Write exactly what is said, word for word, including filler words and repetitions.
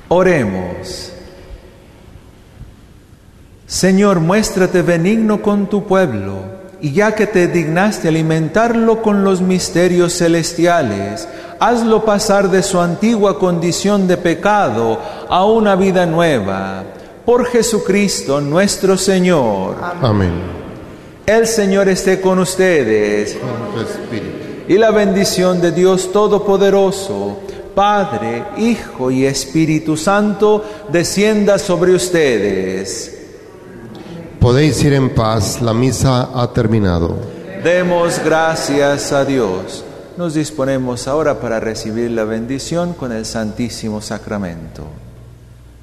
Oremos. Señor, muéstrate benigno con tu pueblo, y ya que te dignaste alimentarlo con los misterios celestiales, hazlo pasar de su antigua condición de pecado a una vida nueva. Por Jesucristo nuestro Señor. Amén. El Señor esté con ustedes. Con tu espíritu. Y la bendición de Dios Todopoderoso, Padre, Hijo y Espíritu Santo, descienda sobre ustedes. Podéis ir en paz, la misa ha terminado. Demos gracias a Dios. Nos disponemos ahora para recibir la bendición con el Santísimo Sacramento.